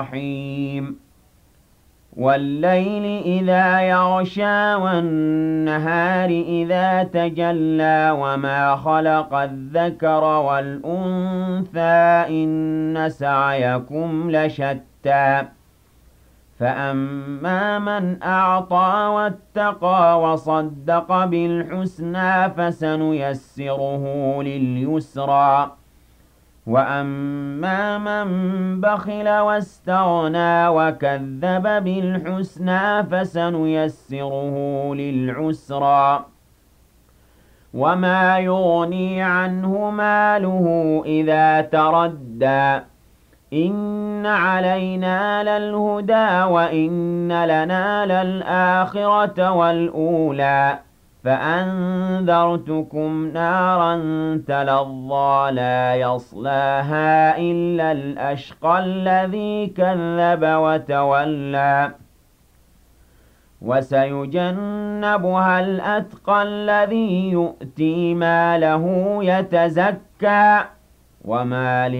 الرحيم والليل إذا يغشى والنهار إذا تجلى وما خلق الذكر والأنثى إن سعيكم لشتى فأما من أعطى واتقى وصدق بالحسنى فسنيسره لليسرى وأما من بخل واستغنى وكذب بالحسنى فسنيسره للعسرى وما يغني عنه ماله إذا تردى إن علينا للهدى وإن لنا للآخرة والأولى فأنذرتكم نارا تلظى لا يصلاها إلا الأشقى الذي كذب وتولى وسيجنبها الأتقى الذي يؤتي ماله يتزكى وما